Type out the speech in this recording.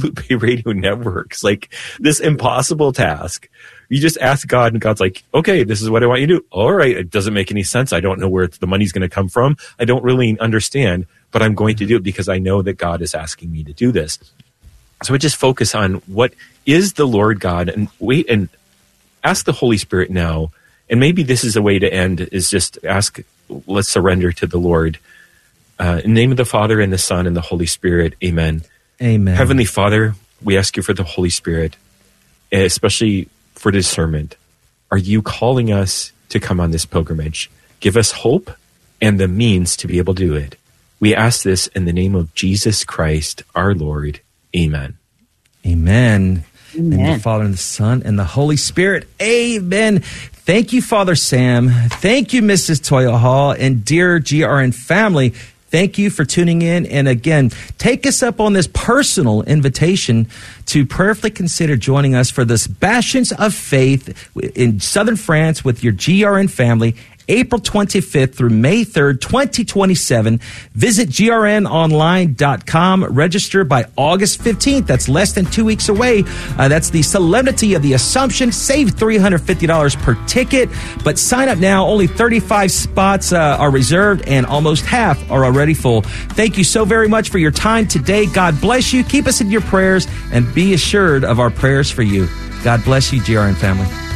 Blue Bay Radio Networks, like this impossible task. You just ask God, and God's like, okay, this is what I want you to do. All right, it doesn't make any sense. I don't know where the money's going to come from. I don't really understand, but I'm going to do it because I know that God is asking me to do this. So I just focus on what is the Lord God, and wait and ask the Holy Spirit now. And maybe this is a way to end, is just ask, let's surrender to the Lord. In the name of the Father, and the Son, and the Holy Spirit, amen. Amen. Heavenly Father, we ask you for the Holy Spirit, especially for discernment. Are you calling us to come on this pilgrimage? Give us hope and the means to be able to do it. We ask this in the name of Jesus Christ, our Lord. Amen. Amen. Amen. And the Father, and the Son, and the Holy Spirit. Amen. Thank you, Father Sam. Thank you, Mrs. Toya Hall, and dear GRN family. Thank you for tuning in. And again, take us up on this personal invitation to prayerfully consider joining us for this Bastions of Faith in southern France with your GRN family, April 25th through May 3rd, 2027. Visit grnonline.com. Register by August 15th. That's less than 2 weeks away. That's the Solemnity of the Assumption. Save $350 per ticket. But sign up now. Only 35 spots are reserved, and almost half are already full. Thank you so very much for your time today. God bless you. Keep us in your prayers, and be assured of our prayers for you. God bless you, GRN family.